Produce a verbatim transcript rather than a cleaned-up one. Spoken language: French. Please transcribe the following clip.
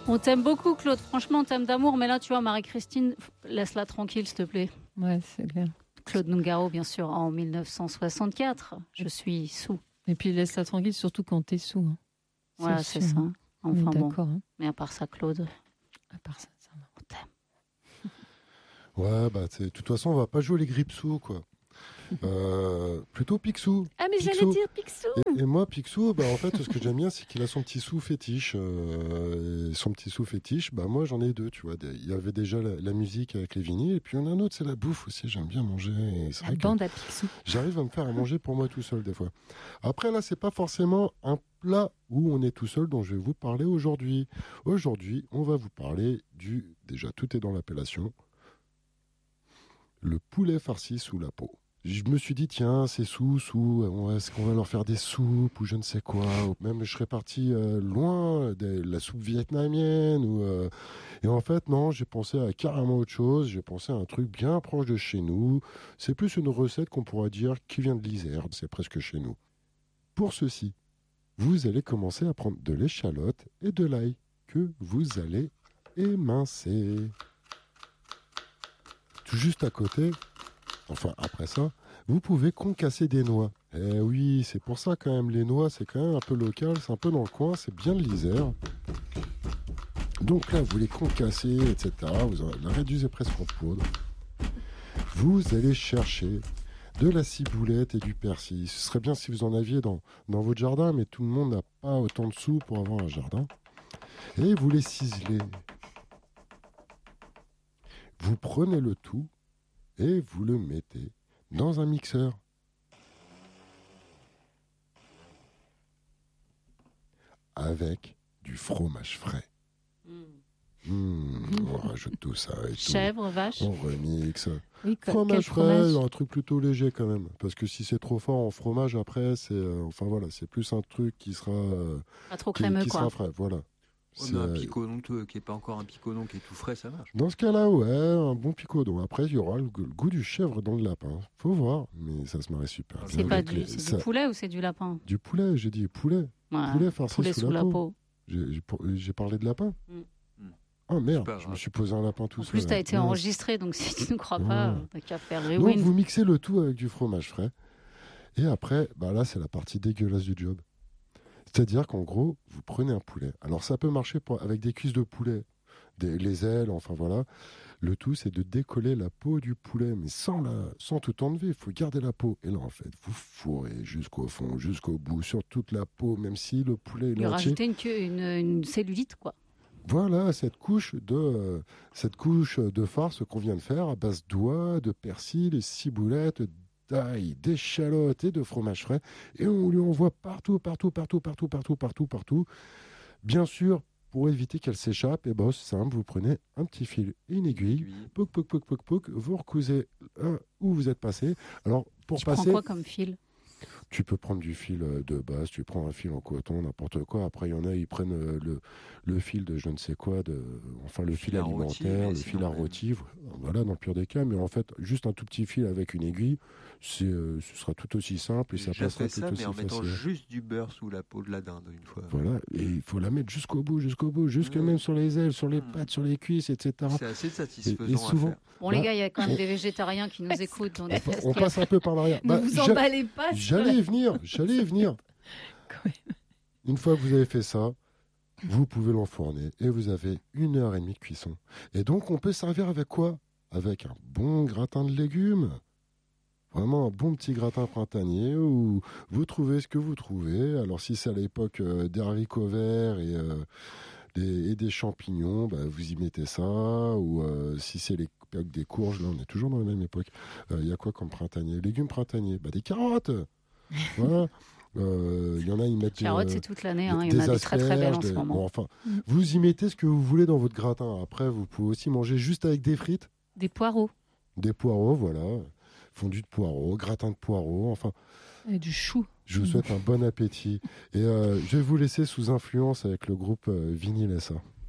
On t'aime beaucoup, Claude. Franchement, on t'aime d'amour. Mais là, tu vois, Marie-Christine, laisse-la tranquille, s'il te plaît. Ouais, c'est clair. Claude Nougaro, bien sûr, en dix-neuf cent soixante-quatre. Je suis sous. Et puis laisse-la tranquille, surtout quand t'es sous. Hein. Voilà, c'est, c'est ça. Enfin bon. Hein. Mais à part ça, Claude. À part ça, ça va. On t'aime. Ouais, bah, de toute façon, on va pas jouer les Gripsou, quoi. Euh, plutôt Picsou. Ah, mais Picsou. j'allais dire Picsou. Et, et moi, Picsou, bah, en fait, ce que j'aime bien, c'est qu'il a son petit sou fétiche. Euh, et son petit sou fétiche, bah, moi, j'en ai deux, tu vois. Il y avait déjà la, la musique avec les vinyles, et puis il y en a un autre, c'est la bouffe aussi. J'aime bien manger. Et c'est la vrai bande à Picsou. J'arrive à me faire à manger pour moi tout seul, des fois. Après, là, c'est pas forcément un plat où on est tout seul dont je vais vous parler aujourd'hui. Aujourd'hui, on va vous parler du... Déjà, tout est dans l'appellation. Le poulet farci sous la peau. Je me suis dit, tiens, c'est sous, sous, est-ce qu'on va leur faire des soupes ou je ne sais quoi. Ou même, je serais parti euh, loin de la soupe vietnamienne. Ou, euh... Et en fait, non, j'ai pensé à carrément autre chose. J'ai pensé à un truc bien proche de chez nous. C'est plus une recette qu'on pourrait dire qui vient de l'Isère. C'est presque chez nous. Pour ceci, vous allez commencer à prendre de l'échalote et de l'ail que vous allez émincer. Tout juste à côté... Enfin, après ça, vous pouvez concasser des noix. Eh oui, c'est pour ça quand même, les noix, c'est quand même un peu local, c'est un peu dans le coin, c'est bien de l'Isère. Donc là, vous les concassez, et cetera. Vous la réduisez presque en poudre. Vous allez chercher de la ciboulette et du persil. Ce serait bien si vous en aviez dans, dans votre jardin, mais tout le monde n'a pas autant de sous pour avoir un jardin. Et vous les ciselez. Vous prenez le tout et vous le mettez dans un mixeur. Avec du fromage frais. Mmh. Mmh, on rajoute tout ça et Chèvre, tout. vache. On remixe. Oui, fromage frais, fromage un truc plutôt léger quand même. Parce que si c'est trop fort en fromage, après, c'est, euh, enfin, voilà, c'est plus un truc qui sera... Euh, pas trop qui, crémeux, qui quoi. sera frais, voilà. Oh, mais un picodon qui n'est pas encore un picodon qui est tout frais, ça marche. Dans ce cas-là, ouais, un bon picodon. Après, il y aura le, le goût du chèvre dans le lapin. Faut voir, mais ça se marie super C'est bien. pas du, les... c'est ça... du poulet ou c'est du lapin? Du poulet, j'ai dit poulet. Ouais. Poulet farci poulet sous, sous la, la peau. peau. J'ai, j'ai, j'ai parlé de lapin. Mm. Oh merde, Pas, je ouais. me suis posé un lapin tout En seul. plus, t'as été mince. enregistré, donc si tu ne crois Ouais. pas, t'as qu'à faire le Donc, rewind. vous mixez le tout avec du fromage frais. Et après, bah là, c'est la partie dégueulasse du job. C'est-à-dire qu'en gros, vous prenez un poulet. Alors, ça peut marcher pour, avec des cuisses de poulet, des, les ailes, enfin voilà. Le tout, c'est de décoller la peau du poulet, mais sans, la, sans tout enlever. Il faut garder la peau. Et là, en fait, vous fourrez jusqu'au fond, jusqu'au bout, sur toute la peau, même si le poulet est Lui entier. rajouter une, queue- une, une cellulite, quoi. Voilà, cette couche de, euh, cette couche de farce qu'on vient de faire à base d'oie, de persil, de ciboulette, d'ail, d'échalotes et de fromage frais. Et on lui envoie partout, partout, partout, partout, partout, partout, partout. Bien sûr, pour éviter qu'elle s'échappe, et ben, c'est simple, vous prenez un petit fil et une aiguille, poc, poc, poc, poc, poc, vous recousez euh, où vous êtes passé. Alors, pour Tu passer... prends quoi comme fil? Tu peux prendre du fil de base, tu prends un fil en coton, n'importe quoi. Après, il y en a, ils prennent euh, le, le fil de je ne sais quoi, de, enfin le fil, fil à rôti, alimentaire, mais le fil à sinon, rôti, voilà, dans le pire des cas. Mais en fait, juste un tout petit fil avec une aiguille, c'est, euh, ce sera tout aussi simple et J'ai ça déjà passera fait tout ça, aussi mais en mettant facile. juste du beurre sous la peau de la dinde une fois. Voilà, et il faut la mettre jusqu'au bout, jusqu'au bout, jusque Mmh. même sur les ailes, sur les Mmh. pattes, sur les cuisses, et cetera. C'est assez satisfaisant Et- et souvent- à faire. Bon, les Bah, gars, il y a quand même on- des végétariens qui nous écoutent. Donc On, est-ce on que- passe un peu par l'arrière. Ne Bah, vous j'a- emballez pas. sur J'allais la- y venir, j'allais y venir. Quand même. Une fois que vous avez fait ça, vous pouvez l'enfourner et vous avez une heure et demie de cuisson. Et donc, on peut servir avec quoi? Avec un bon gratin de légumes. Vraiment un bon petit gratin printanier où vous trouvez ce que vous trouvez. Alors, si c'est à l'époque euh, des haricots verts et, euh, des, et des champignons, bah, vous y mettez ça. Ou euh, si c'est l'époque des courges, là, on est toujours dans la même époque. Il y a quoi comme printanier? Légumes printaniers, bah, des carottes. Voilà. Il euh, y en a, ils mettent Carottes, euh, c'est toute l'année. Hein. Il des y en a des très très belles en asperges, ce des- moment. bon, enfin, Mm. vous y mettez ce que vous voulez dans votre gratin. Après, vous pouvez aussi manger juste avec des frites, Des poireaux. des poireaux, voilà, fondu de poireaux, gratin de poireaux. Enfin, Et du chou. je vous souhaite un bon appétit. Et euh, je vais vous laisser sous influence avec le groupe euh, Vinyl S A.